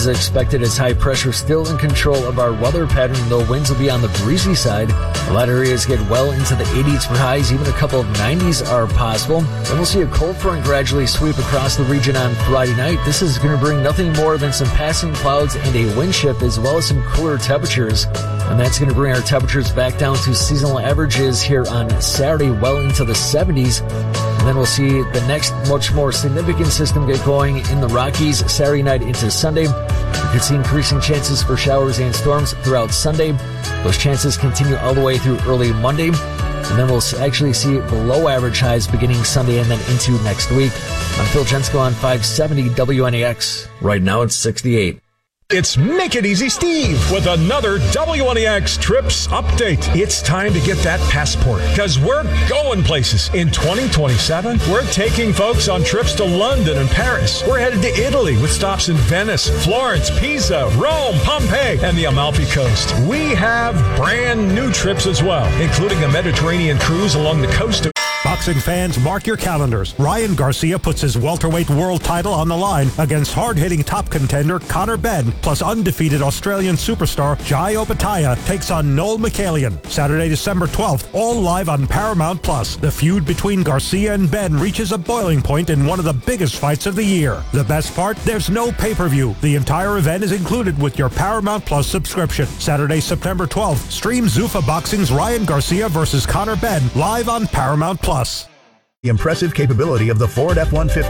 is expected as high pressure still in control of our weather pattern, though winds will be on the breezy side. A lot of areas get well into the 80s for highs, even a couple of 90s are possible. Then we'll see a cold front gradually sweep across the region on Friday night. This is going to bring nothing more than some passing clouds and a wind shift, as well as some cooler temperatures. And that's going to bring our temperatures back down to seasonal averages here on Saturday, well into the 70s. And then we'll see the next much more significant system get going in the Rockies Saturday night into Sunday. We could see increasing chances for showers and storms throughout Sunday. Those chances continue all the way through early Monday. And then we'll actually see below average highs beginning Sunday and then into next week. I'm Phil Jensko on 570 WNEX. Right now it's 68. It's Make It Easy Steve with another WNEX Trips update. It's time to get that passport because we're going places. In 2027, we're taking folks on trips to London and Paris. We're headed to Italy with stops in Venice, Florence, Pisa, Rome, Pompeii, and the Amalfi Coast. We have brand new trips as well, including a Mediterranean cruise along the coast of Boxing fans, mark your calendars. Ryan Garcia puts his welterweight world title on the line against hard-hitting top contender Conor Benn, plus undefeated Australian superstar Jai Opetaia takes on Noel Mikhailian. Saturday, December 12th, all live on Paramount+. The feud between Garcia and Benn reaches a boiling point in one of the biggest fights of the year. The best part? There's no pay-per-view. The entire event is included with your Paramount+ subscription. Saturday, September 12th, stream Zuffa Boxing's Ryan Garcia versus Conor Benn live on Paramount+. The impressive capability of the Ford F-150